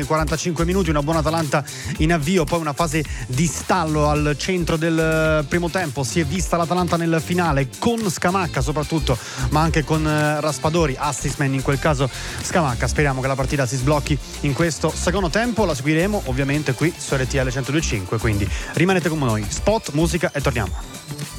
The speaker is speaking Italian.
45 minuti, una buona Atalanta in avvio, poi una fase di stallo al centro del primo tempo. Si è vista l'Atalanta nel finale con Scamacca soprattutto, ma anche con Raspadori, assist man in quel caso Scamacca. Speriamo che la partita si sblocchi in questo secondo tempo, la seguiremo ovviamente qui su RTL 102.5, quindi rimanete con noi. Spot, musica e torniamo.